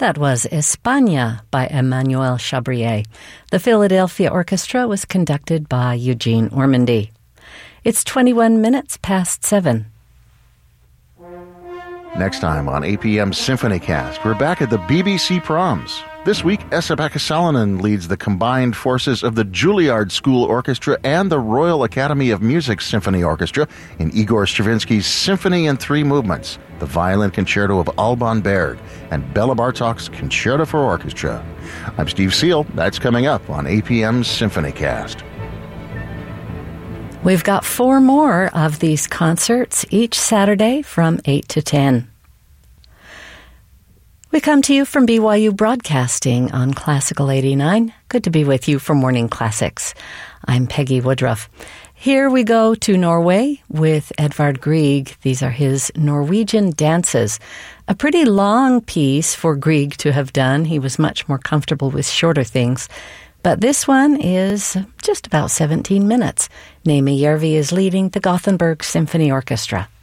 That was España by Emmanuel Chabrier. The Philadelphia Orchestra was conducted by Eugene Ormandy. It's 21 minutes past 7. Next time on APM Symphony Cast, we're back at the BBC Proms. This week, Esa-Pekka Salonen leads the combined forces of the Juilliard School Orchestra and the Royal Academy of Music Symphony Orchestra in Igor Stravinsky's Symphony in Three Movements, the Violin Concerto of Alban Berg, and Bela Bartok's Concerto for Orchestra. I'm Steve Seal. That's coming up on APM Symphony Cast. We've got 4 more of these concerts each Saturday from 8 to 10. We come to you from BYU Broadcasting on Classical 89. Good to be with you for Morning Classics. I'm Peggy Woodruff. Here we go to Norway with Edvard Grieg. These are his Norwegian dances. A pretty long piece for Grieg to have done. He was much more comfortable with shorter things. But this one is just about 17 minutes. Naimi Järvi is leading the Gothenburg Symphony Orchestra.